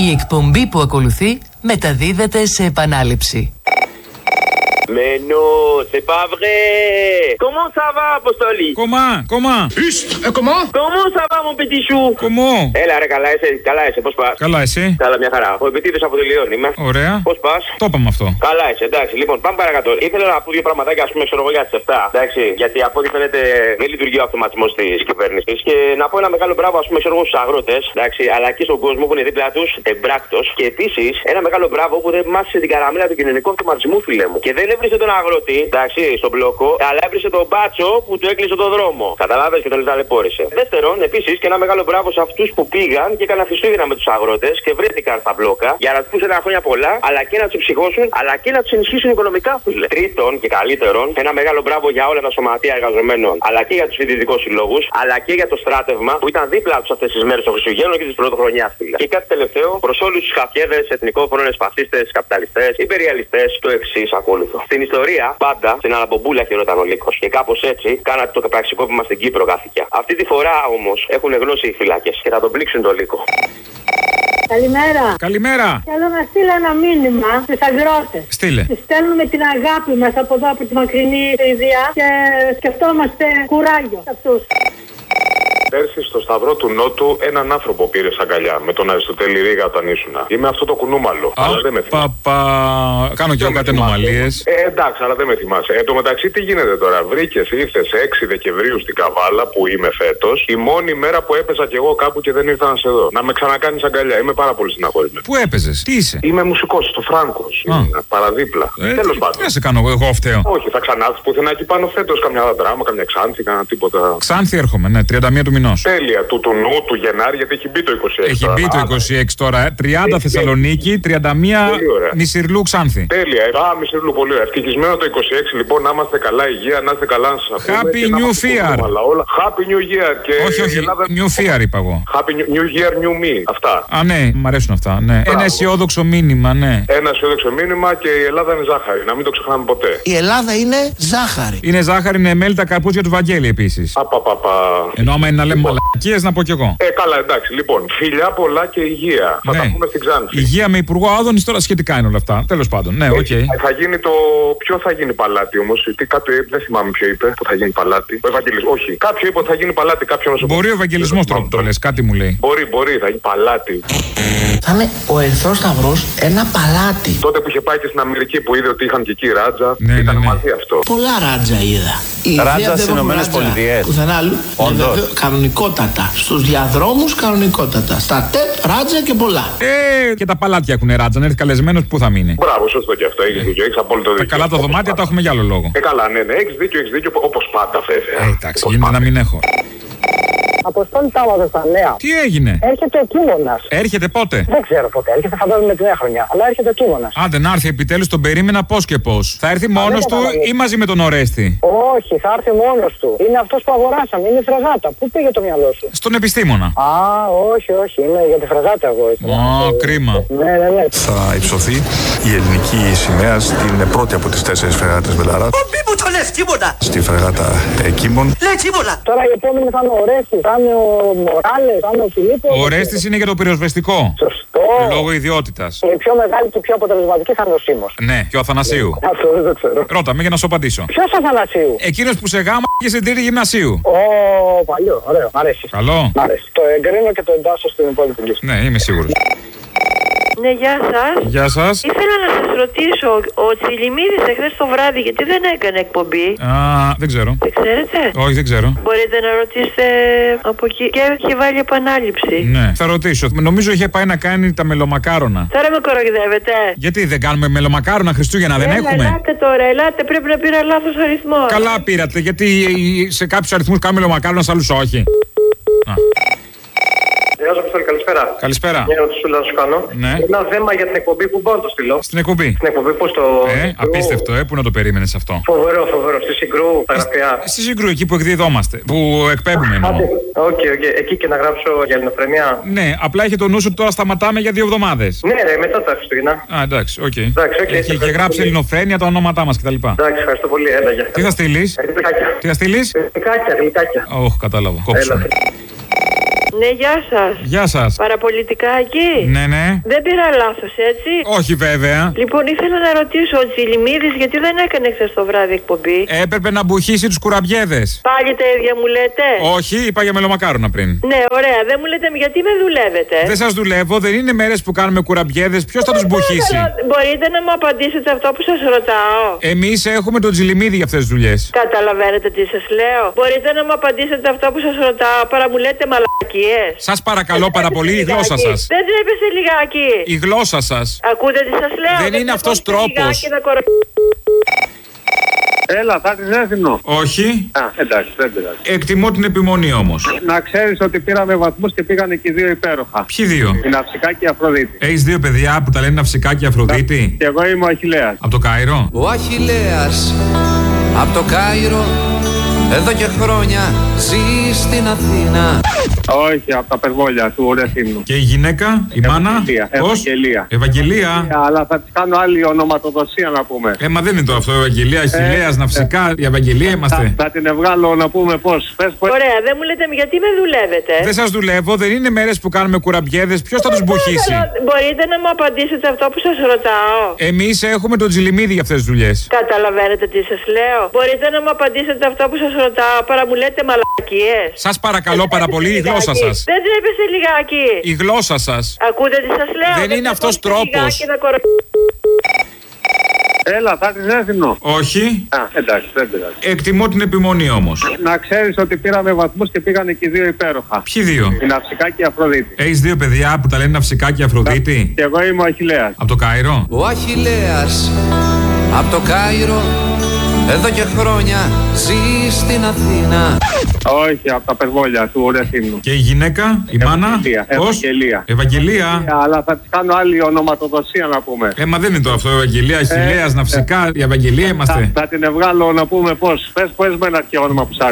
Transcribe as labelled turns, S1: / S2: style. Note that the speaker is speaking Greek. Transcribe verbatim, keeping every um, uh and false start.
S1: Η εκπομπή που ακολουθεί μεταδίδεται σε επανάληψη.
S2: Μένω, c'est pas vrai. Comment ça va, Αποστολή?
S3: Comment, comment?
S2: Juste, comment? Comment ça va, mon petit chou?
S3: Comment?
S2: Έλα, ρε, καλά είσαι, καλά είσαι, πώς πας?
S3: Καλά, εσύ?
S2: Καλά, μια χαρά. Ο επιτίδος από το Λιόν είμαι.
S3: Ωραία.
S2: Πώς πας?
S3: Το είπαμε αυτό.
S2: Καλά είσαι, εντάξει. Λοιπόν, πάμε παρακάτω. Ήθελα να πω δύο πραγματάκια, ας πούμε, ξέρω εγώ για τις εφτά. Εντάξει, γιατί από ό,τι φαίνεται δεν λειτουργεί ο αυτοματισμός της κυβέρνησης. Και να πω ένα μεγάλο μπράβο, ας πούμε, ξέρω εγώ στους αγρότες, εντάξει, αλλά και στον κόσμο που είναι δίπλα τους εμπράκτος. Και επίσης ένα μεγάλο μπράβο που δεν μάσησε την καραμέλα του κοινωνικού αυτοματισμού, φίλε μου. Και δεν έβρισε τον αγρότη, εντάξει, στον μπλόκο, αλλά έβρισε τον μπάτσο που του έκλεισε τον δρόμο. Καταλάβες και τον ταλαιπώρησε. Δεύτερον, επίσης και ένα μεγάλο μπράβο σε αυτούς που πήγαν και έκαναν Χριστούγεννα με τους αγρότες και βρέθηκαν στα μπλόκα για να τους πούσουν ένα χρόνια πολλά, αλλά και να τους ψυχώσουν, αλλά και να τους ενισχύσουν οικονομικά, φίλε. Τρίτον και καλύτερον, ένα μεγάλο μπράβο για όλα τα σωματεία εργαζομένων, αλλά και για τους φοιτητικούς συλλόγους, αλλά και για το στράτευμα που ήταν δίπλα τους αυτές τις μέρες των Χριστουγέννων και της πρωτοχρονιάς, φίλε. Και κάτι τελευταίο, προς όλους τους χαφιέδες, εθνικόφρονες, φασίστες, καπιταλιστές, υπεριαλιστές, το εξής ακόλουθο. Στην ιστορία, πάντα στην Αλαμπομπούλα χαιρόταν ο λύκος. Και κάπως έτσι κάνατε το πραξικόπημα στην Κύπρο, γάθηκια. Αυτή τη φορά όμως έχουν γνώση οι φυλάκες και θα τον πλήξουν το λύκο.
S4: Καλημέρα.
S3: Καλημέρα.
S4: Θέλω να στείλω ένα μήνυμα στους αγρότες.
S3: Στείλε.
S4: Τους στέλνουμε την αγάπη μας από εδώ, από τη μακρινή Ιδία και σκεφτόμαστε κουράγιο σε αυτούς.
S5: Πέρσι στο Σταυρό του Νότου έναν άνθρωπο πήρε αγκαλιά με τον Αριστοτέλη Ρίγα όταν ήσουνα. Είμαι αυτό το κουνούμαλο.
S3: Α,
S5: αλλά δεν με θυμάσαι.
S3: Παπα. Κάνω και εγώ κάτι ανομαλίες.
S5: Ε, εντάξει, αλλά δεν με θυμάσαι. Εν τω μεταξύ, τι γίνεται τώρα. Βρήκες, ήρθες έξι Δεκεμβρίου στην Καβάλα που είμαι φέτος. Η μόνη μέρα που έπαιζα κι εγώ κάπου και δεν ήρθα να σε δω. Να με ξανακάνεις αγκαλιά. Είμαι πάρα πολύ στεναχωρημένος.
S3: Πού έπαιζες, τι είσαι?
S5: Είμαι μουσικός στο Φράγκος. Παραδίπλα.
S3: Ε,
S5: Τέλος πάντων.
S3: Τι να σε κάνω εγώ, εγώ φταίω.
S5: Όχι, θα ξανάρθεις πουθενά εκεί πάνω φέτος. Καμιά δράμα, καμιά Ξάνθη, κανένα τίποτα.
S3: Ξάνθη έρχομαι, ναι, τριάντα μία του μηνός.
S5: Τέλεια, του του νου, του Γενάρη, γιατί έχει μπει το είκοσι έξι.
S3: Έχει
S5: τώρα.
S3: μπει το είκοσι έξι τώρα, ε. τριάντα Θεσσαλονίκη, τριάντα μία Μισηρλού Ξάνθη.
S5: Τέλεια, α, Μισηρλού, πολύ ωραία. Ευτυχισμένο το είκοσι έξι λοιπόν, να είμαστε καλά, υγεία, να είστε καλά, να σας ακούμε.
S3: Happy New Year.
S5: Happy New Year. Και
S3: όχι, όχι, Ελλάδα... New Year είπα εγώ.
S5: Happy New Year, New Me. Αυτά.
S3: Α, ναι, μου αρέσουν αυτά. Ναι. Ένα αισιόδοξο μήνυμα, ναι.
S5: Ένα αισιόδοξο μήνυμα και η Ελλάδα είναι ζάχαρη. Να μην το ξεχνάμε ποτέ.
S6: Η Ελλάδα είναι ζάχαρη.
S3: Είναι ζάχαρη, είναι μέλι τα καρπούζια του Βαγγέλη επίσης.
S5: Απαπαπα.
S3: Ενώ άμα είναι να λέμε μαλακίες, να πω κι εγώ.
S5: Ε, καλά, εντάξει, λοιπόν. Φιλιά πολλά και υγεία. Θα
S3: ναι.
S5: τα πούμε στην Ξάνθη.
S3: Υγεία με υπουργό Άδωνης, τώρα σχετικά είναι όλα αυτά. Τέλος πάντων, ναι, οκ. Okay.
S5: Θα γίνει το. Ποιο θα γίνει παλάτι όμως, τι κάποιο δεν θυμάμαι ποιο είπε που θα γίνει παλάτι. Ο Ευαγγελισμός. Όχι, κάποιο είπε ότι θα γίνει παλάτι, κάποιο νοσοκομείο.
S3: Μπορεί ο Ευαγγελισμός τώρα που το λες, κάτι μου λέει.
S5: Μπορεί, μπορεί, θα γίνει παλάτι.
S6: Θα είναι ο Ερυθρός Σταυρός ένα παλάτι.
S5: Τότε που είχε πάει και στην Αμερική που είδε ότι είχαν και εκεί ράτζα.
S3: Ναι,
S5: ήταν
S3: ναι, ναι.
S5: μαζί αυτό.
S6: Πολλά ράτζα είδα.
S7: Ράτζα στις Ηνωμένες Πολιτείες.
S6: Πουθενά άλλου.
S7: Όντως.
S6: Κανονικότατα. Στους διαδρόμους κανονικότατα. Στα τεπ ράτζα και πολλά.
S3: Ε, και τα παλάτια έχουν ράτζα. Αν έρθει καλεσμένος, πού θα μείνει.
S5: Μπράβο, σωστό και αυτό. Έχεις δίκιο. Έχεις απόλυτο δίκιο.
S3: Τα καλά τα δωμάτια τα έχουμε για άλλο λόγο.
S5: Ε, καλά, ναι, ναι. Έχεις δίκιο, έχεις δίκιο όπως πάντα, βέβαια.
S3: Ε, εντάξει, γίνεται να μην έχω.
S8: Αποστόλη, τα έβαζε στα νέα.
S3: Τι έγινε?
S8: Έρχεται ο κείμονας.
S3: Έρχεται πότε?
S8: Δεν ξέρω πότε. Έρχεται, φαντάζομαι τη νέα χρονιά. Αλλά έρχεται ο κείμονας.
S3: Άντε να έρθει επιτέλους, τον περίμενα πώς και πώς. Θα έρθει μόνος του ή μαζί με τον Ορέστη?
S8: Όχι, θα έρθει μόνος του. Είναι αυτός που αγοράσαμε. Είναι η φρεγάτα. Πού πήγε το μυαλό σου?
S3: Στον επιστήμονα.
S8: Α, όχι, όχι. Είναι για τη φρεγάτα εγώ.
S3: Α, oh, κρίμα.
S8: Ναι, ναι, ναι.
S9: Θα υψωθεί η ελληνική σημαία στην πρώτη από τις τέσσερις φρεγάτες Μπελαρά.
S6: Μη μου το λες τίποτα.
S9: Στη φρεγάτα Κίμων.
S6: Λέει τίποτα.
S8: Τώρα η επόμενη θα είναι ο Ορέστης, θα είναι ο Μοράλες, θα είναι ο Φιλίππος.
S3: Ο Ορέστης είναι για το πυροσβεστικό.
S8: Σωστό.
S3: Λόγω ιδιότητας.
S8: Και η πιο μεγάλη και πιο αποτελεσματική θα είναι ο Σίμος.
S3: Ναι, και ο Αθανασίου.
S8: Αυτό δεν το ξέρω.
S3: Ρώτα με για να σου απαντήσω.
S8: Ποιος Αθανασίου?
S3: Εκείνος που σε γάμα και σε τρίτη γυμνασίου.
S8: Ω, παλιό, ωραίο. Μ' αρέσει.
S3: Καλό.
S8: Μ' αρέσει. Το εγκρίνω και το εντάσσω στην υπόλοιπη λίστα.
S3: Ναι, είμαι σίγουρος.
S10: Ναι, γεια σας.
S3: Γεια σας.
S10: Ήθελα να σας ρωτήσω, ο Τσιλιμίδης εχθές το βράδυ γιατί δεν έκανε εκπομπή?
S3: Α, δεν ξέρω.
S10: Δεν ξέρετε?
S3: Όχι, δεν ξέρω.
S10: Μπορείτε να ρωτήσετε από εκεί. Και είχε βάλει επανάληψη.
S3: Ναι, θα ρωτήσω. Νομίζω είχε πάει να κάνει τα μελομακάρονα.
S10: Τώρα με κοροϊδεύετε.
S3: Γιατί δεν κάνουμε μελομακάρονα Χριστούγεννα, δεν
S10: Έλα,
S3: έχουμε?
S10: Ελάτε τώρα, ελάτε. Πρέπει να πήρα λάθος αριθμό.
S3: Καλά πήρατε, γιατί σε κάποιους αριθμούς κάνουμε μελομακάρονα, σε άλλους όχι. Α.
S11: Γεια σας, Αποστόλη, καλησπέρα.
S3: Καλησπέρα.
S11: Μια ερώτηση να σου κάνω.
S3: Ναι.
S11: Ένα θέμα για την εκπομπή που μπορώ να το στείλω.
S3: Στην εκπομπή.
S11: Στην εκπομπή, πώς το.
S3: Ε, απίστευτο, ε, πού να το περίμενες αυτό.
S11: Φοβερό, φοβερό. Στη Συγκρού, τα γραφεία.
S3: Στη Συγκρού, εκεί που εκδιδόμαστε. Που εκπέμπουμε εννοώ.
S11: Οκ, οκ. Εκεί και να γράψω για ελληνοφρενεία.
S3: Ναι, απλά έχει το νου σου ότι τώρα σταματάμε για δύο εβδομάδες.
S11: Ναι, ρε, μετά τα Χριστούγεννα.
S3: Α, εντάξει, οκ. Okay.
S11: Okay,
S3: και, και γράψει ελληνοφρένεια, τα ονόματά μας κτλ.
S11: Εντάξει, ευχαριστώ πολύ. Έλα, για.
S3: Τι θα στείλεις?
S11: Γλυκάκια.
S3: Τι θα στείλεις?
S11: Γλυκάκια, γλυκάκια.
S3: Όχι, κατάλαβα. Κόψω.
S10: Ναι, γεια σας.
S3: Γεια σας.
S10: Παραπολιτικά εκεί.
S3: Ναι, ναι.
S10: Δεν πήρα λάθος, έτσι.
S3: Όχι, βέβαια.
S10: Λοιπόν, ήθελα να ρωτήσω, ο Τσιλιμίδης γιατί δεν έκανε χθες το βράδυ εκπομπή.
S3: Έπρεπε να μπουχίσει τους κουραμπιέδες.
S10: Πάλι τα ίδια μου λέτε.
S3: Όχι, είπα για μελομακάρονα πριν.
S10: Ναι, ωραία. Δεν μου λέτε γιατί με δουλεύετε.
S3: Δεν σας δουλεύω, δεν είναι μέρες που κάνουμε κουραμπιέδες. Ποιος θα τους μπουχίσει?
S10: Μπορείτε να μου απαντήσετε αυτό που σας ρωτάω.
S3: Εμείς έχουμε τον Τζιλιμίδη για αυτές τις δουλειές.
S10: Καταλαβαίνετε τι σας λέω. Μπορείτε να μου απαντήσετε αυτό που σας ρωτάω. Παρά μου λέτε μαλακίες.
S3: Σας παρακαλώ πάρα πολύ, η γλώσσα σας.
S10: Δεν τρέπεστε λιγάκι.
S3: Η γλώσσα σας.
S10: Ακούτε τι σας λέω.
S3: Δεν είναι αυτός τρόπος.
S12: Έλα, θα έρθεις Έθινο.
S3: Όχι.
S12: Α, εντάξει, δεν πειράζει.
S3: Εκτιμώ την επιμονή όμως.
S12: Να ξέρεις ότι πήραμε βαθμούς και πήγανε και οι δύο υπέροχα.
S3: Ποιοι δύο?
S12: Η Ναυσικά και η Αφροδίτη.
S3: Έχεις δύο παιδιά που τα λένε Ναυσικά και Αφροδίτη.
S12: Και εγώ είμαι ο Αχιλλέας.
S3: Από το Κάιρο.
S13: Ο Αχιλλέας από το Κάιρο εδώ και χρόνια ζει στην Αθήνα.
S12: Όχι, από τα περβόλια του Ρεθύμνου.
S3: Και η γυναίκα, η μάνα. Πώς?
S12: Ευαγγελία.
S3: Ευαγγελία.
S12: Αλλά θα της κάνω άλλη ονοματοδοσία να πούμε.
S3: Ε, μα δεν είναι το αυτό, Ευαγγελία, Αχιλλέας, Ναυσικά, η Ευαγγελία είμαστε.
S12: Θα, θα την ευγάλω να πούμε πώς. Πες, πώς.
S10: Ωραία, δεν μου λέτε γιατί με δουλεύετε.
S3: Δεν σας δουλεύω, δεν είναι μέρες που κάνουμε κουραμπιέδες. Ποιος θα τους μπουχίσει?
S10: Μπορείτε να μου απαντήσετε αυτό που σας ρωτάω.
S3: Εμείς έχουμε τον Τζιλιμίδη για αυτές τις δουλειές.
S10: Καταλαβαίνετε τι σας λέω. Μπορείτε να μου απαντήσετε αυτό που σας ρωτάω. Παρά μου λέτε μαλακίες.
S3: Σας παρακαλώ πάρα πολύ, η γλώσσα σας.
S10: Δεν τρέπεστε λιγάκι.
S3: Η γλώσσα σας.
S10: Ακούτε τι σας λέω.
S3: Δεν είναι αυτός τρόπος.
S12: Έλα, θα έρθεις Έθινο.
S3: Όχι.
S12: Α, εντάξει, δεν πειράζει.
S3: Εκτιμώ την επιμονή όμως.
S12: Να ξέρεις ότι πήραμε βαθμούς και πήγανε και οι δύο υπέροχα.
S3: Ποιοι δύο?
S12: Η Ναυσικά και η Αφροδίτη.
S3: Έχεις δύο παιδιά που τα λένε Ναυσικά και Αφροδίτη.
S12: Και εγώ είμαι ο Αχιλλέας.
S3: Από το Κάιρο.
S13: Ο Αχιλλέας από το Κάιρο εδώ και χρόνια ζει στην Αθήνα.
S12: Όχι, από τα περβόλια του Ρεθύμνου.
S3: Και η γυναίκα, η μάνα. Πώς?
S12: Ευαγγελία.
S3: Ευαγγελία.
S12: Αλλά θα της κάνω άλλη ονοματοδοσία να πούμε.
S3: Ε, μα δεν είναι το αυτό, Ευαγγελία, Αχιλλέας, Ναυσικά, η Ευαγγελία είμαστε.
S12: Θα, θα την ευγάλω να πούμε πώς. Πες, πες με ένα αρχαίο όνομα που σ' άρεσε.